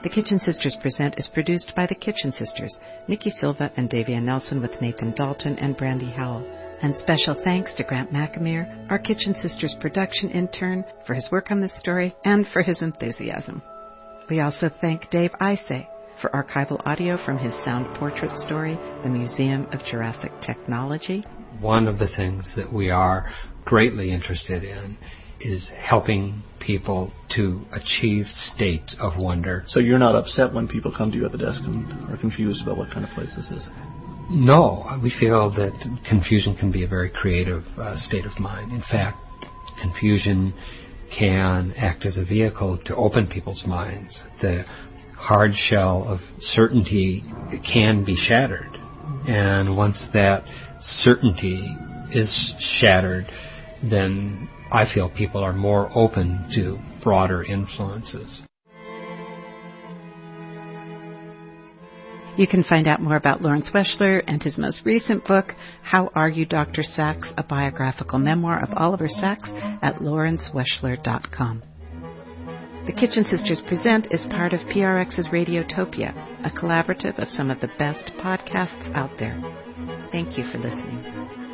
The Kitchen Sisters Present is produced by the Kitchen Sisters, Nikki Silva and Davia Nelson, with Nathan Dalton and Brandy Howell. And special thanks to Grant McAmere, our Kitchen Sisters production intern, for his work on this story and for his enthusiasm. We also thank Dave Isay for archival audio from his sound portrait story, The Museum of Jurassic Technology. One of the things that we are greatly interested in is helping people to achieve states of wonder. So you're not upset when people come to you at the desk and are confused about what kind of place this is? No, we feel that confusion can be a very creative state of mind. In fact, confusion can act as a vehicle to open people's minds. The hard shell of certainty can be shattered. And once that certainty is shattered, then I feel people are more open to broader influences. You can find out more about Lawrence Weschler and his most recent book, How Are You, Dr. Sachs? A Biographical Memoir of Oliver Sacks, at lawrenceweschler.com. The Kitchen Sisters Present is part of PRX's Radiotopia, a collaborative of some of the best podcasts out there. Thank you for listening.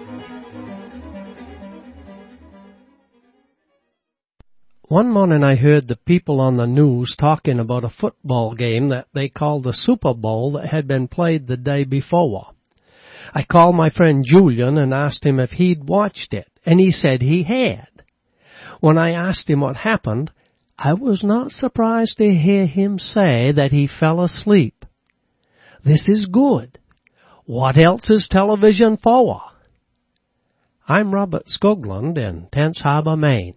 One morning I heard the people on the news talking about a football game that they called the Super Bowl that had been played the day before. I called my friend Julian and asked him if he'd watched it, and he said he had. When I asked him what happened, I was not surprised to hear him say that he fell asleep. This is good. What else is television for? I'm Robert Skoglund in Tense Harbor, Maine.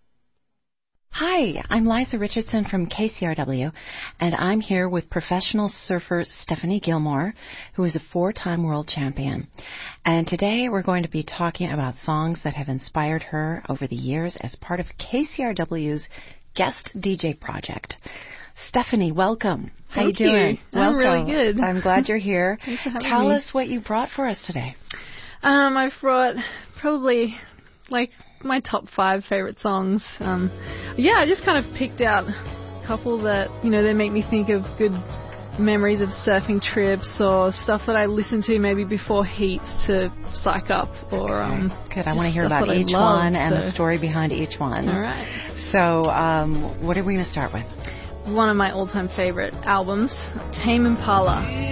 Hi, I'm Liza Richardson from KCRW, and I'm here with professional surfer Stephanie Gilmore, who is a 4-time world champion. And today we're going to be talking about songs that have inspired her over the years as part of KCRW's Guest DJ project. Stephanie, welcome. How you doing? I'm really good. I'm glad you're here. Thanks for having Tell me. us what you brought for us today. I've brought probably my top 5 favorite songs. I just kind of picked out a couple that, they make me think of good memories of surfing trips or stuff that I listen to maybe before heats to psych up. Or Good. I want to hear about each one and the story behind each one. All right. So, what are we going to start with? One of my all-time favorite albums, Tame Impala.